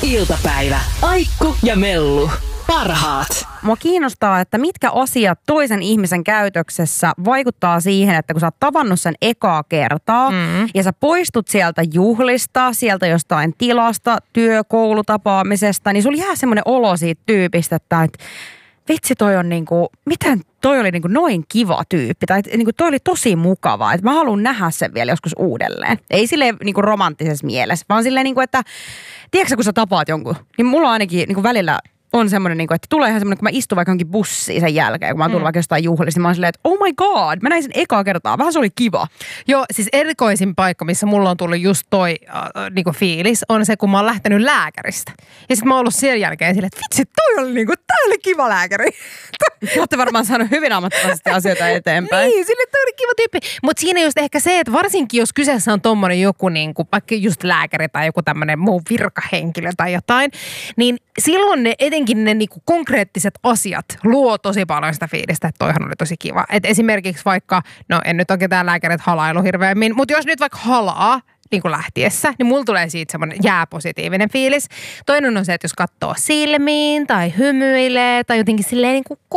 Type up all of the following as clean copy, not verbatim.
Iltapäivä. Aikku ja Mellu. Parhaat. Mua kiinnostaa, että mitkä asiat toisen ihmisen käytöksessä vaikuttaa siihen, että kun sä oot tavannut sen ekaa kertaa ja sä poistut sieltä juhlista, sieltä jostain tilasta, koulutapaamisesta, niin sulla jää semmoinen olo siitä tyypistä, että vitsi toi on niinku, miten toi oli niinku noin kiva tyyppi, tai niinku toi oli tosi mukava, että mä haluan nähdä sen vielä joskus uudelleen. Ei silleen niinku romanttisessa mielessä, vaan silleen niinku, että tiedätkö kun sä tapaat jonkun, niin mulla ainakin niinku välillä on semmoinen, että tulee ihan semmoinen, kun mä istun vaikka johonkin bussiin sen jälkeen, kun mä oon tullut vaikka jostain juhlista, niin mä oon silleen, että oh my god, mä näin sen ekaa kertaa, vähän se oli kiva. Joo, siis erikoisin paikka, missä mulla on tullut just toi niinku fiilis, on se, kun mä oon lähtenyt lääkäristä. Ja sit mä oon ollut sen jälkeen silleen, että vitsi, toi oli kiva lääkäri. Olette varmaan saanut hyvin ammattilaisesti asioita eteenpäin. Niin, sille toi oli kiva tyyppi. Mutta siinä just ehkä se, että varsinkin jos kyseessä on tommonen joku niinku, vaikka just lääkäri tai joku tämmönen muu virkahenkilö tai jotain, niin silloin etenkin ne niinku konkreettiset asiat luo tosi paljon sitä fiilistä, että toihan oli tosi kiva. Et esimerkiksi vaikka, no en nyt oikein tää lääkärit halailu hirveämmin, mutta jos nyt vaikka halaa niin kuin lähtiessä, niin mulla tulee siitä semmoinen jääpositiivinen fiilis. Toinen on se, että jos katsoo silmiin tai hymyilee tai jotenkin silleen niin kuin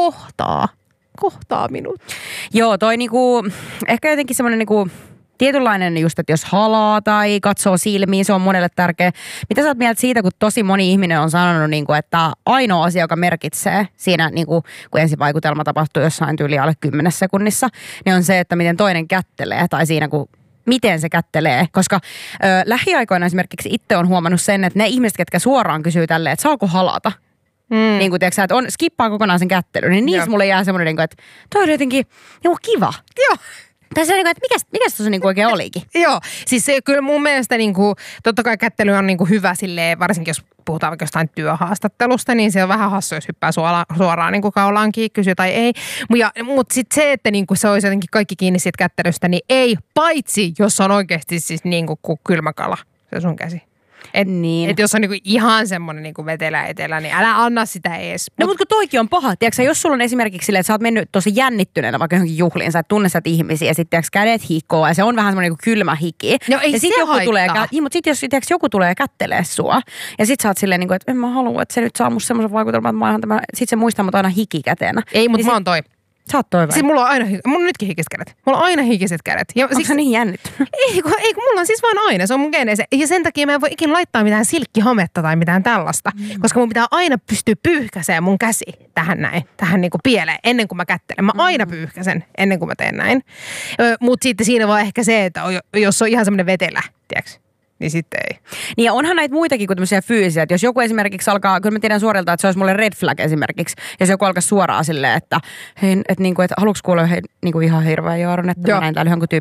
kohtaa minut. Joo, toi niinku, ehkä jotenkin semmoinen niinku tietynlainen just, että jos halaa tai katsoo silmiin, se on monelle tärkeä. Mitä sä oot mieltä siitä, kun tosi moni ihminen on sanonut, niin kuin, että ainoa asia, joka merkitsee siinä, niin kuin, kun ensivaikutelma tapahtuu jossain tyyli alle 10 sekunnissa, niin on se, että miten toinen kättelee tai siinä, kun miten se kättelee. Koska lähiaikoina esimerkiksi itse on huomannut sen, että ne ihmiset, ketkä suoraan kysyy tälleen, että saako halata, niin kuin tiedätkö, että skippaa kokonaan sen kättelyn, niin niissä mulle jää semmoinen, että toi oli jotenkin kiva. Joo. Tai se on niin kuin, että mikäs tuossa niin oikein olikin? Joo, siis se, kyllä mun mielestä niin kuin, totta kai kättely on niin kuin hyvä silleen, varsinkin jos puhutaan vaikka jostain työhaastattelusta, niin se on vähän hassu, jos hyppää suoraan niin kuin kaulaankin, kysyy tai ei. Mutta sitten se, että niin kuin se olisi jotenkin kaikki kiinni siitä kättelystä, niin ei, paitsi jos on oikeasti siis niin kuin kylmä kala, se sun käsi. Et jos on niinku ihan semmoinen niinku vetelä-etelä, niin älä anna sitä ees. No mutta kun toikin on paha, tiedätkö, jos sulla on esimerkiksi silleen, että sä oot mennyt tosi jännittyneenä vaikka johonkin juhliin, sä et tunne sieltä ihmisiä ja sitten kädet hikoa ja se on vähän semmoinen niinku kylmä hiki. No ei ja se joku haittaa. mutta sitten jos joku tulee kättelee sua ja sit sä oot silleen, niinku, että en mä halua, että se nyt saa musta semmoisen vaikutelman, että mä oon ihan tämä, sit se muistaa mut aina hikikäteenä. Ei, mutta niin mä oon toi. Sä oot toi vai? Siis mulla on nytkin hikiset kädet. Mulla on aina hikiset kädet. Onko sä niin jännittynyt? Ei, kun mulla on siis vaan aina. Se on mun geneese. Ja sen takia mä en voi ikinä laittaa mitään silkkihometta tai mitään tällaista. Koska mun pitää aina pystyä pyyhkäseen mun käsi tähän niinku pieleen ennen kuin mä kättelen. Mä aina pyyhkäsen ennen kuin mä teen näin. Mutta sitten siinä vaan ehkä se, että jos on ihan semmoinen vetelä, tiedätkö? Niin sitten ei. Niin ja onhan näitä muitakin kuin tämmöisiä fyysisiä. Että jos joku esimerkiksi alkaa, kyllä mä tiedän suorilta, että se olisi mulle red flag esimerkiksi. Jos joku alkaa suoraan silleen, että hei, että niinku, että haluatko kuulla niinku ihan hirveän jaaron, että mä näin täällä jonkun tyyppi